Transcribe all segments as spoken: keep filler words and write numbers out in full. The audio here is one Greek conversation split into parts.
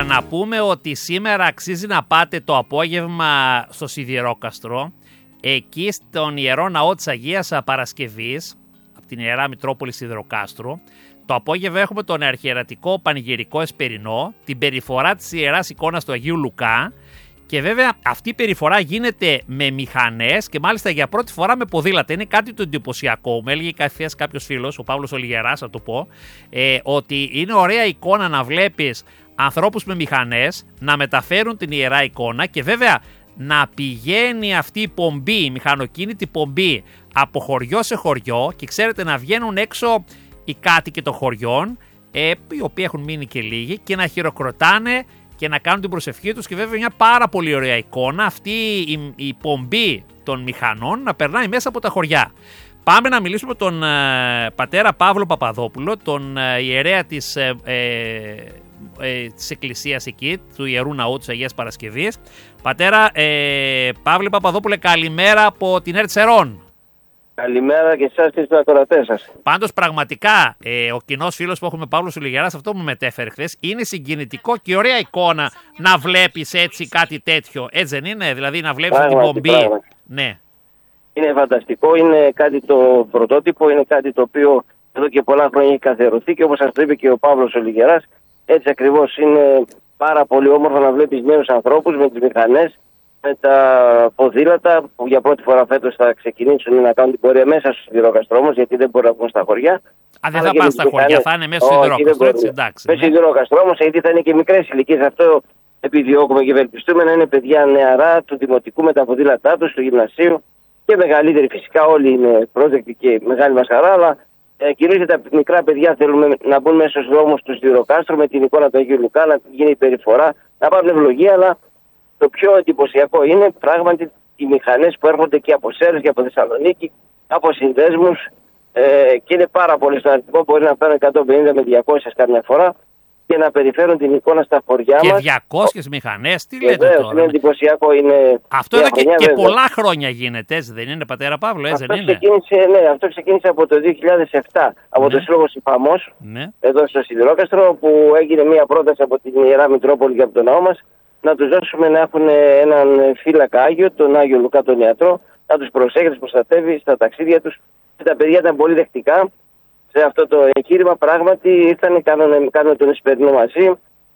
να πούμε ότι σήμερα αξίζει να πάτε το απόγευμα στο Σιδηρόκαστρο, εκεί στον Ιερό Ναό της Αγίας Παρασκευής, από την Ιερά Μητρόπολη Σιδηροκάστρου. Το απόγευμα έχουμε τον αρχιερατικό πανηγυρικό εσπερινό, την περιφορά της Ιεράς Εικόνας του Αγίου Λουκά και βέβαια αυτή η περιφορά γίνεται με μηχανές και μάλιστα για πρώτη φορά με ποδήλατα. Είναι κάτι το εντυπωσιακό. Με έλεγε καθώς κάποιος φίλος, ο Παύλος Ολιγεράς, θα το πω, ε, ότι είναι ωραία εικόνα να βλέπεις ανθρώπους με μηχανές να μεταφέρουν την Ιερά Εικόνα και βέβαια να πηγαίνει αυτή η πομπή, η μηχανοκίνητη πομπή από χωριό σε χωριό και ξέρετε να βγαίνουν έξω οι κάτοικοι των χωριών, ε, οι οποίοι έχουν μείνει και λίγοι, και να χειροκροτάνε και να κάνουν την προσευχή τους και βέβαια μια πάρα πολύ ωραία εικόνα αυτή η, η πομπή των μηχανών να περνάει μέσα από τα χωριά. Πάμε να μιλήσουμε με τον ε, πατέρα Παύλο Παπαδόπουλο, τον ε, ιερέα της, ε, ε, της εκκλησίας εκεί, του Ιερού Ναού της Αγίας Παρασκευής. Πατέρα ε, Παύλε Παπαδόπουλε, καλημέρα από την Ερτσερών. Καλημέρα και εσάς και στους ακροατές σας. Πάντως πραγματικά ε, ο κοινός φίλος που έχουμε, Παύλος Ολιγεράς, αυτό μου μετέφερε χθες, είναι συγκινητικό και ωραία εικόνα να βλέπεις έτσι κάτι τέτοιο. Έτσι δεν είναι, δηλαδή να βλέπεις την πομπή. Πράγματι. Ναι. Είναι φανταστικό, είναι κάτι το πρωτότυπο, είναι κάτι το οποίο εδώ και πολλά χρόνια έχει καθιερωθεί και όπως σας το είπε και ο Παύλος Ολιγεράς, έτσι ακριβώς είναι πάρα πολύ όμορφο να βλέπεις νέους ανθρώπους με τις μηχανές, με τα ποδήλατα που για πρώτη φορά φέτος θα ξεκινήσουν να κάνουν την πορεία μέσα στους σιδηρόκαστρο, γιατί δεν μπορούν να βγουν στα χωριά. Α, δεν θα πάνε στα χωριά, θα είναι μέσα στο σιδηρόκαστρο, έτσι, εντάξει. Με ναι. σιδηρόκαστρο όμως, γιατί θα είναι και μικρές ηλικίες. Αυτό επιδιώκουμε και ευελπιστούμε να είναι παιδιά νεαρά του δημοτικού με τα ποδήλατά τους, του γυμνασίου και μεγαλύτεροι. Φυσικά όλοι είναι πρόσδεκτοι και μεγάλη μας χαρά, αλλά ε, κυρίως τα μικρά παιδιά θέλουμε να μπουν μέσα στους δρόμους του σιδηροκάστρου με την εικόνα του Αγίου Λουκά, να γίνει η περιφορά, να πάρουν ευλογία, αλλά το πιο εντυπωσιακό είναι πράγματι οι μηχανές που έρχονται και από Σέρες και από Θεσσαλονίκη, από συνδέσμους ε, και είναι πάρα πολύ στο αριθμό, μπορεί να φέρουν εκατόν πενήντα με διακόσιες καμιά φορά και να περιφέρουν την εικόνα στα χωριά και μας. Και διακόσιες μηχανές, τι λέτε Βεβαίως, τώρα. είναι εντυπωσιακό. Είναι αυτό εδώ και, και πολλά χρόνια γίνεται, έτσι δεν είναι, πατέρα Παύλο, έτσι αυτό δεν είναι. Ξεκίνησε, ναι, αυτό ξεκίνησε από το δύο χιλιάδες επτά, από ναι. το Σύλλογο Συμφαμός, ναι. εδώ στο Σιδηρόκαστρο, που έγινε μια πρόταση από την Ιερά Μητρόπολη και από τον ναό μας, να τους δώσουμε να έχουν έναν φύλακα Άγιο, τον Άγιο Λουκά τον Ιατρό, να τους προσέχει, να τους προστατεύει στα ταξίδια τους. Και τα παιδιά ήταν πολύ δεκτικά σε αυτό το εγχείρημα. Πράγματι ήρθαν, κάνουν, κάνουν τον εσπερινό μαζί,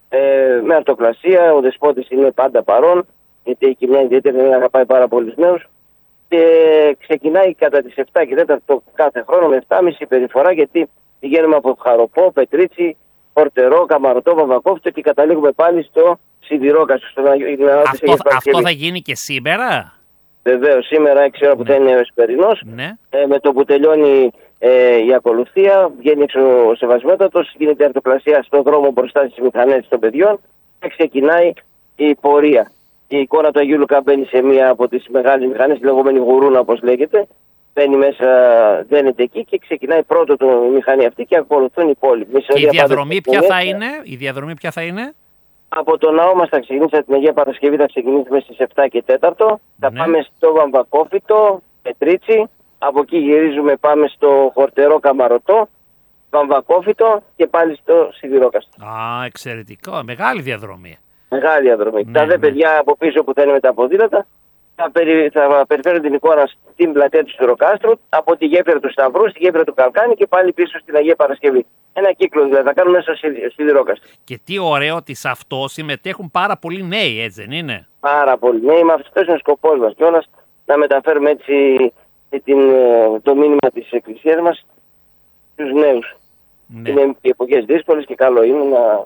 ε, με αυτοκλασία. Ο Δεσπότης είναι πάντα παρόν, γιατί έχει μια ιδιαίτερη, αγαπάει πάρα πολλούς νέους. Και ξεκινάει κατά τις επτά και τέταρτο κάθε χρόνο με επτά και μισή περιφορά, γιατί πηγαίνουμε από Χαροπό, Πετρίτσι, Πορτερό, Καμαρωτό, Βαμβακόφυτο και καταλήγουμε πάλι στο Σιδηρόκαστρο. Στο αυτό, αυτό θα γίνει και σήμερα. Βεβαίως, σήμερα έξι ώρα που ναι. θα είναι ο εσπερινός. Ναι. Ε, με το που τελειώνει ε, η ακολουθία, βγαίνει έξω ο Σεβασμιότατος, γίνεται αρτοκλασία στον δρόμο μπροστά στις μηχανές των παιδιών και ξεκινάει η πορεία. Η εικόνα του Αγίου Λουκά μπαίνει σε μία από τις μεγάλες μηχανές, τη λεγόμενη γουρούνα όπως λέγεται. Μπαίνει μέσα, δένεται εκεί και ξεκινάει πρώτο το μηχανή αυτή και ακολουθούν οι υπόλοιποι. Και η διαδρομή ποια θα είναι, η διαδρομή ποια θα είναι. Από το ναό μας θα ξεκινήσει, την Αγία Παρασκευή θα ξεκινήσουμε στις επτά και τέταρτο. Θα ναι. πάμε στο Βαμβακόφυτο, Πετρίτσι. Από εκεί γυρίζουμε, πάμε στο Χορτερό, Καμαρωτό, Βαμβακόφυτο και πάλι στο Σιδηρόκαστρο. Α, εξαιρετικό. Μεγάλη διαδρομή. Μεγάλη διαδρομή. Ναι, τα δε ναι. παιδιά από πίσω που θα είναι με τα ποδήλατα θα, περι, θα περιφέρουν την εικόνα στην πλατεία του Σιδηροκάστρου, από τη γέφυρα του Σταυρού, στη γέφυρα του Καλκάνη και πάλι πίσω στην Αγία Παρασκευή. Ένα κύκλο δηλαδή θα κάνουμε μέσα στο Σιδηρόκαστρο. Και τι ωραίο ότι σε αυτό συμμετέχουν πάρα πολλοί νέοι, έτσι δεν είναι. Πάρα πολλοί νέοι, με αυτό είναι ο σκοπός μας κιόλας, να μεταφέρουμε έτσι την, το μήνυμα της Εκκλησίας μας στους νέους. Ναι. Είναι οι εποχές δύσκολες και καλό είναι να,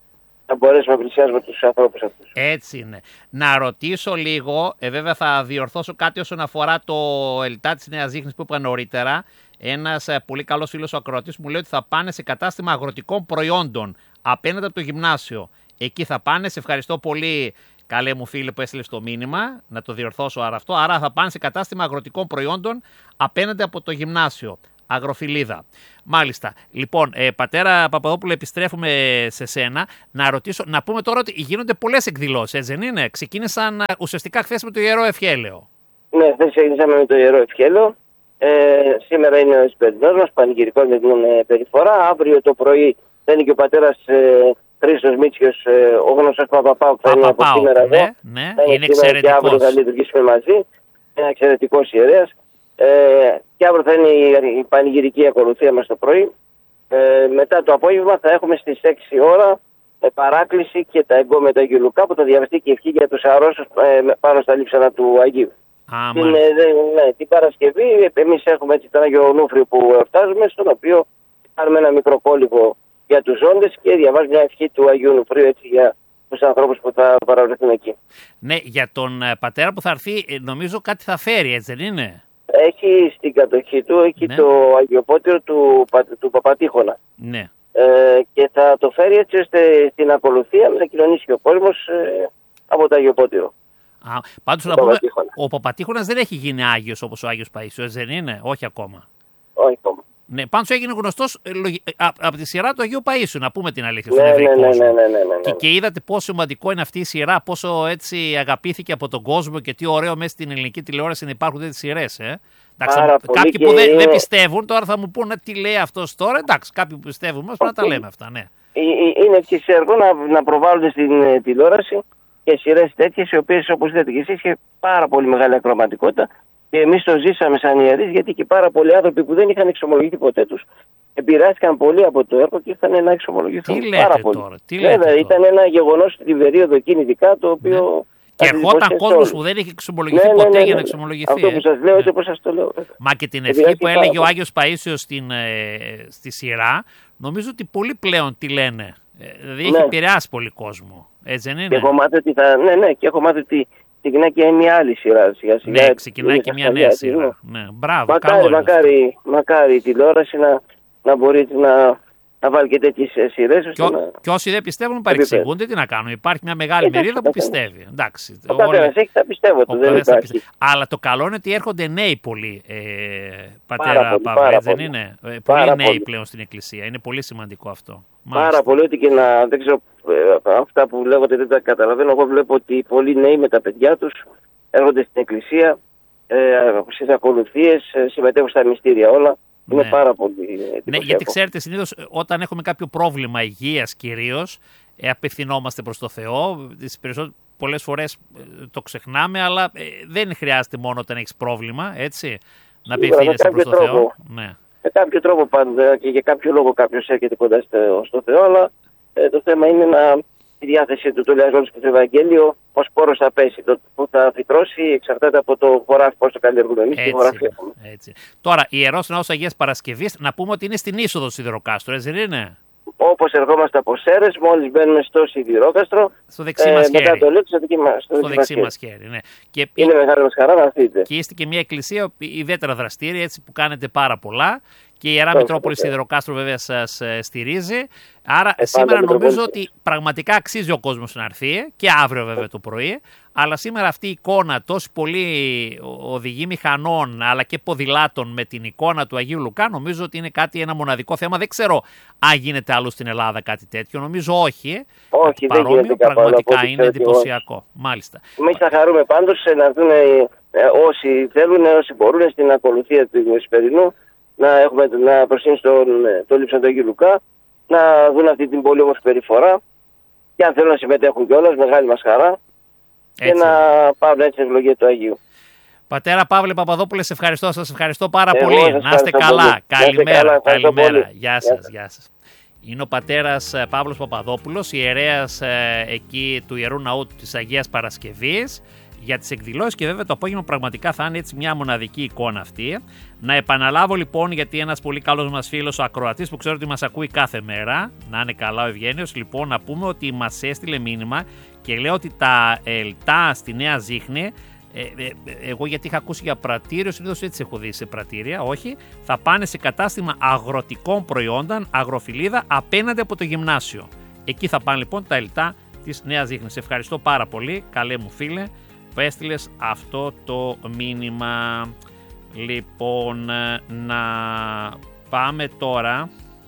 να μπορέσουμε να πλησιάσουμε τους ανθρώπους αυτούς. Έτσι είναι. Να ρωτήσω λίγο, ε, βέβαια θα διορθώσω κάτι όσον αφορά το Ελτά της Νέας Ζήχνης που είπα νωρίτερα. Ένας ε, πολύ καλός φίλος ο ακροατής μου λέει ότι θα πάνε σε κατάστημα αγροτικών προϊόντων απέναντι από το γυμνάσιο. Εκεί θα πάνε, σε ευχαριστώ πολύ. Καλέ μου φίλε που έστειλε το μήνυμα, να το διορθώσω άρα αυτό. Άρα θα πάνε σε κατάστημα αγροτικών προϊόντων απέναντι από το γυμνάσιο. Αγροφιλίδα. Μάλιστα. Λοιπόν, ε, πατέρα Παπαδόπουλο, επιστρέφουμε σε σένα. Να ρωτήσω, να πούμε τώρα ότι γίνονται πολλές εκδηλώσεις, έτσι δεν είναι. Ξεκίνησαν ε, ουσιαστικά χθες με το Ιερό Ευχέλαιο. Ναι, χθες ξεκινήσαμε με το Ιερό Ευχέλαιο. Ε, σήμερα είναι ο εσπερινός μας, πανηγυρικός με την ε, περιφορά. Αύριο το πρωί θα είναι και ο πατέρας ε, Χρήστος Μίτσιος, ε, ο γνωστός Παπαπάου, που θα είναι από σήμερα ναι, εδώ. ναι, θα είναι εξαιρετικός. Και αύριο θα λειτουργήσουμε μαζί. Είναι εξαιρετικός ιερέας. Ε, και αύριο θα είναι η, η πανηγυρική ακολουθία μας το πρωί. Ε, μετά το απόγευμα θα έχουμε στις έξι ώρα ε, παράκληση και τα εγκόμια του Αγίου Λουκά, που θα διαβαστεί και ευχή για τους αρρώστους ε, πάνω στα λείψανα του Αγίου. Α, την, ε, ναι, την Παρασκευή εμείς έχουμε έτσι τον Άγιο Ονούφριο που εορτάζουμε, στον οποίο κάνουμε ένα μικρό κόλυβο για τους ζώντες και διαβάζουμε μια ευχή του Αγίου Ονούφριου έτσι για τους ανθρώπους που θα παραβρεθούν εκεί. Ναι, για τον ε, πατέρα που θα έρθει, ε, νομίζω κάτι θα φέρει, έτσι δεν είναι? Έχει στην κατοχή του, έχει ναι. το αγιοπότηρο του, του Παπατήχωνα. Ναι. Ε, και θα το φέρει έτσι ώστε στην ακολουθία να κοινωνήσει και ο κόσμος ε, από το αγιοπότηρο. Α, πάντως να πούμε, ο Παπατήχωνας δεν έχει γίνει Άγιος όπως ο Άγιος Παΐσιος, δεν είναι? Όχι ακόμα. Όχι ακόμα. Ναι, πάντως έγινε γνωστός ε, από από τη σειρά του Αγίου Παΐσιου, να πούμε την αλήθεια, ναι, στον ευρύ ναι, ναι, κόσμο. ναι, ναι, ναι, ναι, ναι. Και, και είδατε πόσο σημαντικό είναι αυτή η σειρά, πόσο έτσι αγαπήθηκε από τον κόσμο και τι ωραίο μέσα στην ελληνική τηλεόραση να υπάρχουν τέτοιες σειρές. Ε. Εντάξει, κάποιοι που δεν, δεν πιστεύουν τώρα θα μου πούνε τι λέει αυτός τώρα. Εντάξει, κάποιοι που πιστεύουν μας πρέπει να τα λέμε αυτά. Ναι. Είναι φυσιολογικό να, να προβάλλονται στην τηλεόραση και σειρές τέτοιες, οι οποίες όπως είδατε και εσείς είχε πάρα πολύ μεγάλη ακροματικότητα. Και εμείς το ζήσαμε σαν ιερείς, γιατί και πάρα πολλοί άνθρωποι που δεν είχαν εξομολογηθεί ποτέ τους επηρεάστηκαν πολύ από το έργο και ήρθαν να εξομολογηθούν. Τι λέτε πάρα πολύ. τώρα, τι λέτε Βέβαια, τώρα. ήταν ένα γεγονός στην περίοδο εκείνη ειδικά, το οποίο. Ναι. Και ερχόταν κόσμος που δεν είχε εξομολογηθεί ναι, ναι, ποτέ ναι, ναι, για να ναι. εξομολογηθεί. Αυτό που σας λέω, ναι. έτσι όπως σας το λέω. Μα και την ευχή που έλεγε ο Άγιος Παΐσιος στην, ε, στη σειρά, νομίζω ότι πολλοί πλέον τη λένε. Ε, δηλαδή έχει ναι. επηρεάσει πολύ κόσμο. Έτσι δεν είναι? Και έχω μάθει ότι θα. Ναι, ναι, και έχω μάθει ότι ξεκινάει και μια άλλη σειρά. Σιγά, σιγά, ναι, ξεκινάει και μια νέα σειρά. Ναι, μπράβο, μακάρι, καλό μακάρι, μακάρι η τηλεόραση να, να μπορεί να, να βάλει και τέτοιες σειρές. Και, να... και όσοι δεν πιστεύουν παρεξηγούνται, τι να κάνουν. Υπάρχει μια μεγάλη Εντάξει, μερίδα που πιστεύει. Εντάξει, ο καθένας έχει τα πιστεύω του, δεν υπάρχει. Αλλά το καλό είναι ότι έρχονται νέοι πολλοί, ε, πατέρα Παύλο, δεν είναι? Ε, πολλοί νέοι πολύ. πλέον στην Εκκλησία. Είναι πολύ σημαντικό αυτό. Πάρα Μάλιστα. πολύ, ότι και να, δεν ξέρω, αυτά που λέγονται δεν τα καταλαβαίνω. Εγώ βλέπω ότι πολλοί νέοι με τα παιδιά τους έρχονται στην Εκκλησία, ε, στις ακολουθίες, συμμετέχουν στα μυστήρια όλα. Είναι ναι. πάρα πολύ εντυπωσιακό. Ναι, γιατί ξέρετε, συνήθως όταν έχουμε κάποιο πρόβλημα υγείας κυρίως, ε, απευθυνόμαστε προς το Θεό. Τις περισσότερες, πολλές φορές ε, το ξεχνάμε, αλλά ε, δεν χρειάζεται μόνο όταν έχεις πρόβλημα, έτσι, να απευθύνεσαι προς το τρόπο, Θεό. Ναι. Με κάποιο τρόπο πάντα και για κάποιο λόγο κάποιος έρχεται κοντά στο, στο Θεό, αλλά ε, το θέμα είναι να τη διάθεση του, το λέει όλο και το Ευαγγέλιο, ο σπόρος θα πέσει. Το που θα φυτρώσει εξαρτάται από το χωράφι, πώς το καλλιεργούμε εμείς, τι χωράφι έχουμε. Έτσι. Τώρα, Ιερός Ναός Αγίας Παρασκευής, να πούμε ότι είναι στην είσοδο του Σιδηροκάστρου, έτσι δεν είναι? Όπως ερχόμαστε από Σέρρες, μόλις μπαίνουμε στο Σιδηρόκαστρο, στο δεξί μας χέρι. Μετά το λέω, στο, στο, στο δεξί μας χέρι. Ναι. Και είναι μεγάλη μας χαρά να έρθετε. Και είστε και μια εκκλησία ιδιαίτερα δραστήρια, έτσι, που κάνετε πάρα πολλά. Και η Ιερά Μητρόπολη Σιδηροκάστρου βέβαια σας στηρίζει. Άρα ε, σήμερα νομίζω ότι πραγματικά αξίζει ο κόσμος να έρθει, και αύριο βέβαια το πρωί. Αλλά σήμερα αυτή η εικόνα, τόσοι πολλοί οδηγοί μηχανών αλλά και ποδηλάτων με την εικόνα του Αγίου Λουκά, νομίζω ότι είναι κάτι, ένα μοναδικό θέμα. Δεν ξέρω αν γίνεται άλλο στην Ελλάδα κάτι τέτοιο. Νομίζω όχι. Όχι, δεν γίνεται. Πραγματικά από είναι εντυπωσιακό. Μάλιστα. Εμείς θα χαρούμε πάντως να δουν όσοι θέλουν, όσοι μπορούν στην ακολουθία του Ισπερινού, να, έχουμε, να προσύνουν στο το λείψανο του Αγίου Λουκά, να δουν αυτή την πολύ όμορφη περιφορά, και αν θέλουν να συμμετέχουν κιόλας, μεγάλη μας χαρά, έτσι. Και να πάρουν έτσι την ευλογία του Αγίου. Πατέρα Παύλε Παπαδόπουλε, σε ευχαριστώ, σας ευχαριστώ πάρα Εγώ πολύ. σας να είστε καλά. Πολύ. Καλημέρα. Καλά, καλημέρα. Γεια σας, γεια σας. Είναι ο πατέρας Παύλος Παπαδόπουλος, ιερέας ε, εκεί του Ιερού Ναού της Αγίας Παρασκευής, για τις εκδηλώσεις, και βέβαια το απόγευμα πραγματικά θα είναι έτσι μια μοναδική εικόνα αυτή. Να επαναλάβω λοιπόν, γιατί ένας πολύ καλός μας φίλος, ο ακροατής που ξέρω ότι μας ακούει κάθε μέρα, να είναι καλά ο Ευγένιος, λοιπόν να πούμε ότι μας έστειλε μήνυμα και λέει ότι τα ΕΛΤΑ στη Νέα Ζήχνη, ε, ε, εγώ γιατί είχα ακούσει για πρατήριο, συνήθως έτσι έχω δει σε πρατήρια, όχι, θα πάνε σε κατάστημα αγροτικών προϊόντων, Αγροφιλίδα, απέναντι από το γυμνάσιο. Εκεί θα πάνε λοιπόν τα ΕΛΤΑ της Νέας Ζήχνης. Σε ευχαριστώ πάρα πολύ, καλέ μου φίλε, που έστειλες αυτό το μήνυμα. Λοιπόν, να πάμε τώρα.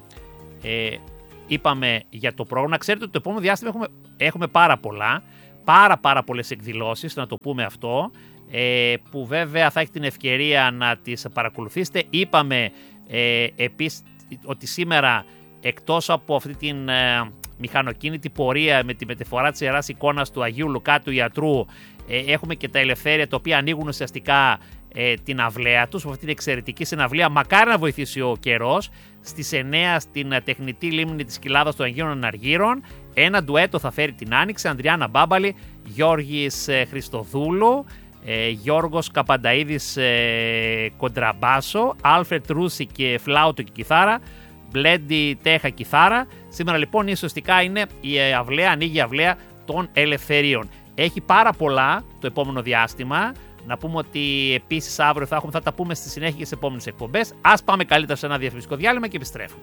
Ε, είπαμε για το πρόγραμμα. Ξέρετε ότι το επόμενο διάστημα έχουμε, έχουμε πάρα πολλά. Πάρα πάρα πολλές εκδηλώσεις, να το πούμε αυτό. Ε, που βέβαια θα έχει την ευκαιρία να τις παρακολουθήσετε. Είπαμε ε, επίσης ότι σήμερα, εκτός από αυτή την ε, μηχανοκίνητη πορεία με τη μεταφορά της Ιεράς Εικόνας του Αγίου Λουκά του Ιατρού. Ε, έχουμε και τα ελευθέρια τα οποία ανοίγουν ουσιαστικά ε, την αυλαία τους, αυτή την εξαιρετική συναυλία. Μακάρι να βοηθήσει ο καιρός. Στις εννέα στην τεχνητή λίμνη της Κοιλάδας των Αγίων Αναργύρων. Ένα ντουέτο θα φέρει την Άνοιξη, Ανδριάννα Μπάμπαλη, Γιώργης ε, Χριστοδούλου, ε, Γιώργος Καπανταίδης ε, κοντραμπάσο, Άλφρετ Ρούση και φλάουτο και κιθάρα, Μπλέντι Τέχα κιθάρα. Σήμερα λοιπόν ουσιαστικά είναι η αυλαία, ανοίγει η αυλαία των ελευθερίων. Έχει πάρα πολλά το επόμενο διάστημα. Να πούμε ότι επίσης αύριο θα, έχουμε, θα τα πούμε στη συνέχεια και στις επόμενες εκπομπές. Ας πάμε καλύτερα σε ένα διαφημιστικό διάλειμμα και επιστρέφουμε.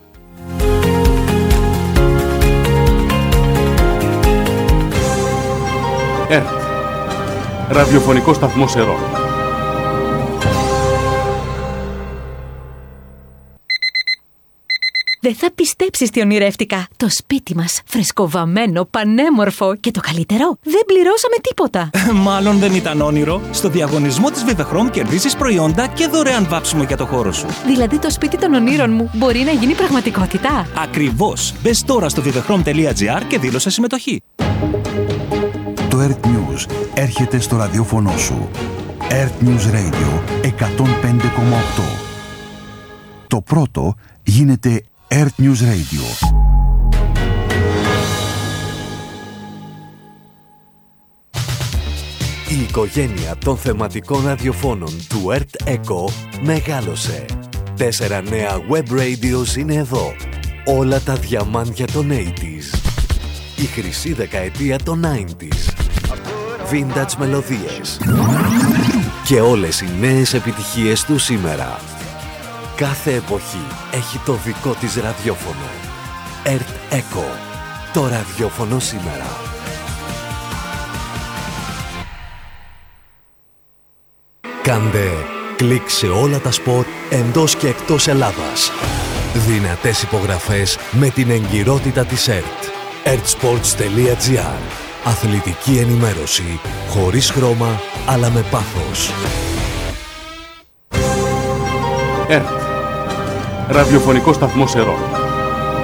ΕΡΤ, ραδιοφωνικό σταθμό Ερών. Δεν θα πιστέψεις τι ονειρεύτηκα. Το σπίτι μας, φρεσκοβαμμένο, πανέμορφο και το καλύτερο, δεν πληρώσαμε τίποτα. Μάλλον δεν ήταν όνειρο. Στο διαγωνισμό της Vivechrom κερδίζεις προϊόντα και δωρεάν βάψιμο για το χώρο σου. Δηλαδή το σπίτι των ονείρων μου μπορεί να γίνει πραγματικότητα. Ακριβώς. Μπες τώρα στο vivechrom τελεία gr και δήλωσε συμμετοχή. Το ΕΡΤ News έρχεται στο ραδιόφωνο σου. ΕΡΤ News Radio εκατόν πέντε κόμμα οκτώ. Το πρώτο γίνεται ΕΡΤ News Radio. Η οικογένεια των θεματικών ραδιοφώνων του ΕΡΤ Echo μεγάλωσε. Τέσσερα νέα web radios είναι εδώ. Όλα τα διαμάντια των ογδόντα. Η χρυσή δεκαετία των ενενήντα. Vintage μελωδίες. Και όλες οι νέες επιτυχίες του σήμερα. Κάθε εποχή έχει το δικό της ραδιόφωνο. ΕΡΤ Echo. Το ραδιόφωνο σήμερα. Κάντε κλικ σε όλα τα σποτ εντός και εκτός Ελλάδας. Δυνατές υπογραφές με την εγκυρότητα της ΕΡΤ. ερτ-σπορτς τελεία τζι άρ. Αθλητική ενημέρωση χωρίς χρώμα αλλά με πάθος. ΕΡΤ, ραδιοφωνικό σταθμό Ερών.